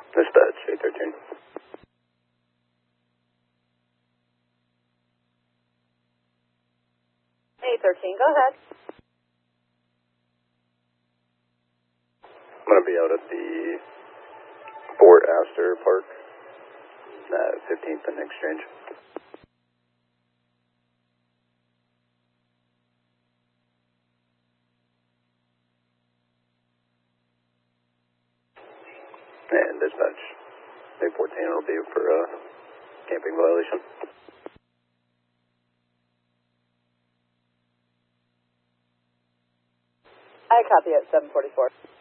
Dispatch, 813. Go ahead. I'm going to be out at the Fort Astor Park, 15th and Exchange. And dispatch, 814 will be for camping violation. I copy at 744.